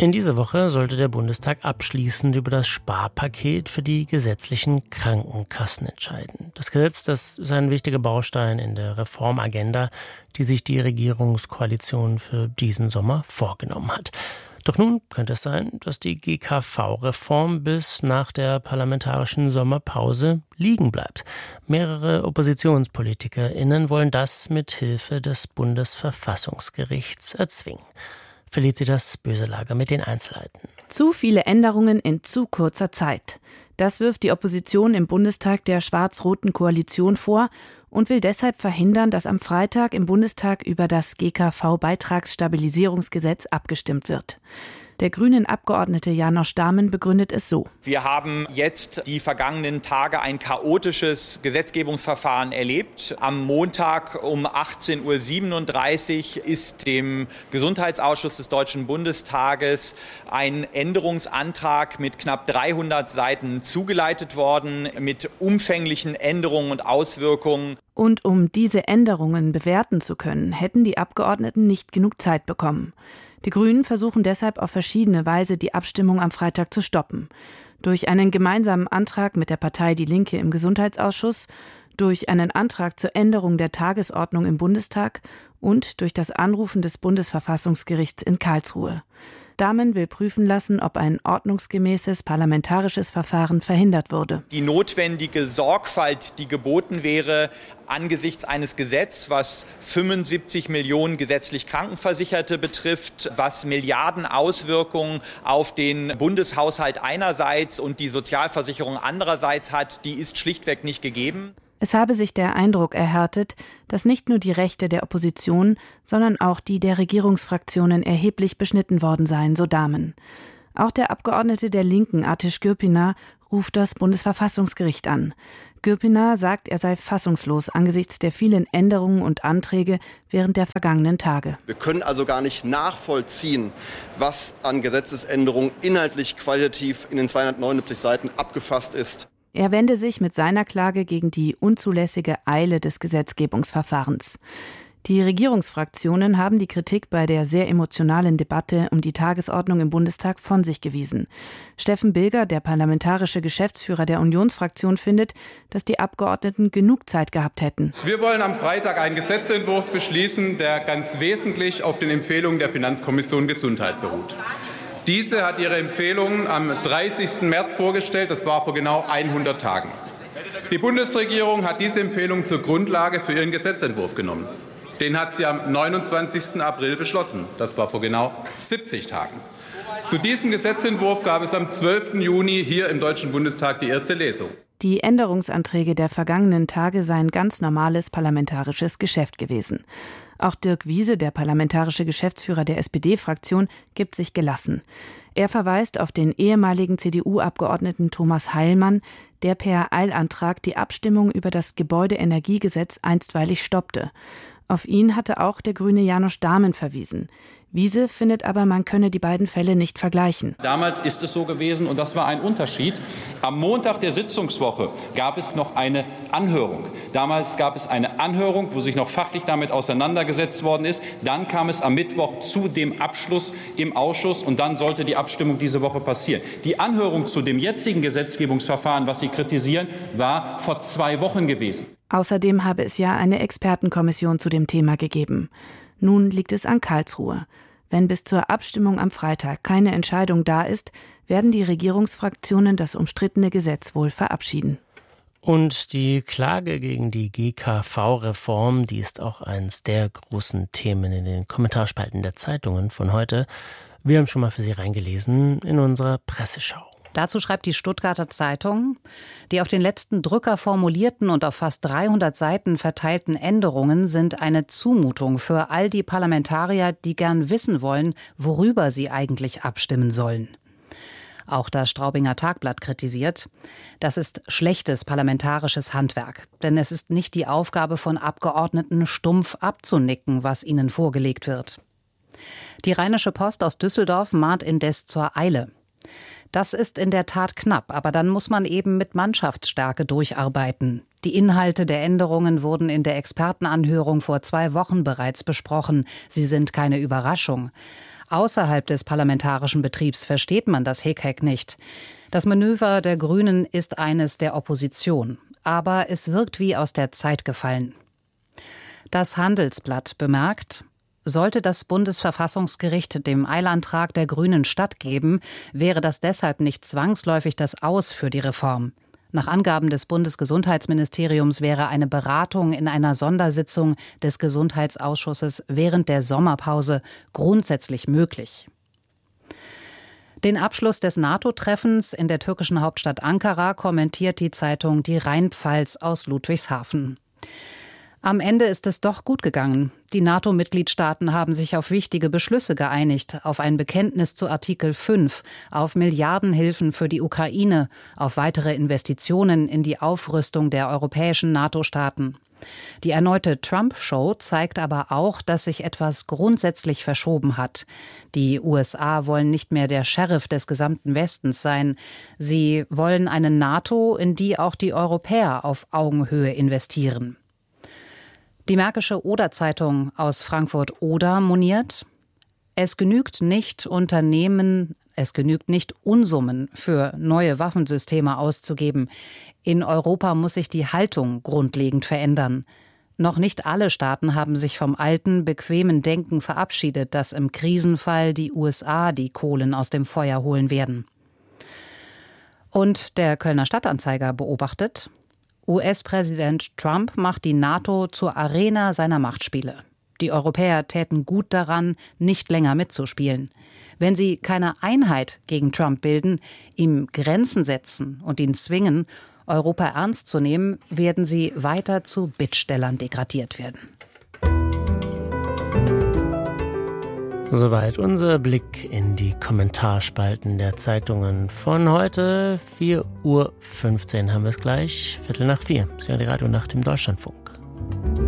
In dieser Woche sollte der Bundestag abschließend über das Sparpaket für die gesetzlichen Krankenkassen entscheiden. Das Gesetz, das ist ein wichtiger Baustein in der Reformagenda, die sich die Regierungskoalition für diesen Sommer vorgenommen hat. Doch nun könnte es sein, dass die GKV-Reform bis nach der parlamentarischen Sommerpause liegen bleibt. Mehrere OppositionspolitikerInnen wollen das mit Hilfe des Bundesverfassungsgerichts erzwingen. Felicitas Böselager mit den Einzelheiten. Zu viele Änderungen in zu kurzer Zeit. Das wirft die Opposition im Bundestag der schwarz-roten Koalition vor und will deshalb verhindern, dass am Freitag im Bundestag über das GKV-Beitragsstabilisierungsgesetz abgestimmt wird. Der grünen Abgeordnete János Dámen begründet es so. Wir haben jetzt die vergangenen Tage ein chaotisches Gesetzgebungsverfahren erlebt. Am Montag um 18:37 Uhr ist dem Gesundheitsausschuss des Deutschen Bundestages ein Änderungsantrag mit knapp 300 Seiten zugeleitet worden, mit umfänglichen Änderungen und Auswirkungen. Und um diese Änderungen bewerten zu können, hätten die Abgeordneten nicht genug Zeit bekommen. Die Grünen versuchen deshalb auf verschiedene Weise, die Abstimmung am Freitag zu stoppen. Durch einen gemeinsamen Antrag mit der Partei Die Linke im Gesundheitsausschuss, durch einen Antrag zur Änderung der Tagesordnung im Bundestag und durch das Anrufen des Bundesverfassungsgerichts in Karlsruhe. Dámen will prüfen lassen, ob ein ordnungsgemäßes parlamentarisches Verfahren verhindert wurde. Die notwendige Sorgfalt, die geboten wäre, angesichts eines Gesetzes, was 75 Millionen gesetzlich Krankenversicherte betrifft, was Milliarden Auswirkungen auf den Bundeshaushalt einerseits und die Sozialversicherung andererseits hat, die ist schlichtweg nicht gegeben. Es habe sich der Eindruck erhärtet, dass nicht nur die Rechte der Opposition, sondern auch die der Regierungsfraktionen erheblich beschnitten worden seien, so Dámen. Auch der Abgeordnete der Linken, Ateş Gürpınar, ruft das Bundesverfassungsgericht an. Gürpınar sagt, er sei fassungslos angesichts der vielen Änderungen und Anträge während der vergangenen Tage. Wir können also gar nicht nachvollziehen, was an Gesetzesänderungen inhaltlich qualitativ in den 279 Seiten abgefasst ist. Er wende sich mit seiner Klage gegen die unzulässige Eile des Gesetzgebungsverfahrens. Die Regierungsfraktionen haben die Kritik bei der sehr emotionalen Debatte um die Tagesordnung im Bundestag von sich gewiesen. Steffen Bilger, der parlamentarische Geschäftsführer der Unionsfraktion, findet, dass die Abgeordneten genug Zeit gehabt hätten. Wir wollen am Freitag einen Gesetzentwurf beschließen, der ganz wesentlich auf den Empfehlungen der Finanzkommission Gesundheit beruht. Diese hat ihre Empfehlungen am 30. März vorgestellt. Das war vor genau 100 Tagen. Die Bundesregierung hat diese Empfehlung zur Grundlage für ihren Gesetzentwurf genommen. Den hat sie am 29. April beschlossen. Das war vor genau 70 Tagen. Zu diesem Gesetzentwurf gab es am 12. Juni hier im Deutschen Bundestag die erste Lesung. Die Änderungsanträge der vergangenen Tage seien ganz normales parlamentarisches Geschäft gewesen. Auch Dirk Wiese, der parlamentarische Geschäftsführer der SPD-Fraktion, gibt sich gelassen. Er verweist auf den ehemaligen CDU-Abgeordneten Thomas Heilmann, der per Eilantrag die Abstimmung über das Gebäudeenergiegesetz einstweilig stoppte. Auf ihn hatte auch der grüne János Dámen verwiesen. Wiese findet aber, man könne die beiden Fälle nicht vergleichen. Damals ist es so gewesen, und das war ein Unterschied. Am Montag der Sitzungswoche gab es noch eine Anhörung. Damals gab es eine Anhörung, wo sich noch fachlich damit auseinandergesetzt worden ist. Dann kam es am Mittwoch zu dem Abschluss im Ausschuss und dann sollte die Abstimmung diese Woche passieren. Die Anhörung zu dem jetzigen Gesetzgebungsverfahren, was Sie kritisieren, war vor 2 Wochen gewesen. Außerdem habe es ja eine Expertenkommission zu dem Thema gegeben. Nun liegt es an Karlsruhe. Wenn bis zur Abstimmung am Freitag keine Entscheidung da ist, werden die Regierungsfraktionen das umstrittene Gesetz wohl verabschieden. Und die Klage gegen die GKV-Reform, die ist auch eines der großen Themen in den Kommentarspalten der Zeitungen von heute. Wir haben schon mal für Sie reingelesen in unserer Presseschau. Dazu schreibt die Stuttgarter Zeitung, die auf den letzten Drücker formulierten und auf fast 300 Seiten verteilten Änderungen sind eine Zumutung für all die Parlamentarier, die gern wissen wollen, worüber sie eigentlich abstimmen sollen. Auch das Straubinger Tagblatt kritisiert, das ist schlechtes parlamentarisches Handwerk. Denn es ist nicht die Aufgabe von Abgeordneten, stumpf abzunicken, was ihnen vorgelegt wird. Die Rheinische Post aus Düsseldorf mahnt indes zur Eile. Das ist in der Tat knapp, aber dann muss man eben mit Mannschaftsstärke durcharbeiten. Die Inhalte der Änderungen wurden in der Expertenanhörung vor 2 Wochen bereits besprochen. Sie sind keine Überraschung. Außerhalb des parlamentarischen Betriebs versteht man das Hickhack nicht. Das Manöver der Grünen ist eines der Opposition, aber es wirkt wie aus der Zeit gefallen. Das Handelsblatt bemerkt: Sollte das Bundesverfassungsgericht dem Eilantrag der Grünen stattgeben, wäre das deshalb nicht zwangsläufig das Aus für die Reform. Nach Angaben des Bundesgesundheitsministeriums wäre eine Beratung in einer Sondersitzung des Gesundheitsausschusses während der Sommerpause grundsätzlich möglich. Den Abschluss des NATO-Treffens in der türkischen Hauptstadt Ankara kommentiert die Zeitung Die Rheinpfalz aus Ludwigshafen. Am Ende ist es doch gut gegangen. Die NATO-Mitgliedstaaten haben sich auf wichtige Beschlüsse geeinigt, auf ein Bekenntnis zu Artikel 5, auf Milliardenhilfen für die Ukraine, auf weitere Investitionen in die Aufrüstung der europäischen NATO-Staaten. Die erneute Trump-Show zeigt aber auch, dass sich etwas grundsätzlich verschoben hat. Die USA wollen nicht mehr der Sheriff des gesamten Westens sein. Sie wollen eine NATO, in die auch die Europäer auf Augenhöhe investieren. Die Märkische Oder-Zeitung aus Frankfurt-Oder moniert: Es genügt nicht, Unsummen für neue Waffensysteme auszugeben. In Europa muss sich die Haltung grundlegend verändern. Noch nicht alle Staaten haben sich vom alten, bequemen Denken verabschiedet, dass im Krisenfall die USA die Kohlen aus dem Feuer holen werden. Und der Kölner Stadtanzeiger beobachtet: US-Präsident Trump macht die NATO zur Arena seiner Machtspiele. Die Europäer täten gut daran, nicht länger mitzuspielen. Wenn sie keine Einheit gegen Trump bilden, ihm Grenzen setzen und ihn zwingen, Europa ernst zu nehmen, werden sie weiter zu Bittstellern degradiert werden. Soweit unser Blick in die Kommentarspalten der Zeitungen von heute. 4:15 Uhr haben wir es gleich, 4:15. Sie hören die Radionacht im Deutschlandfunk.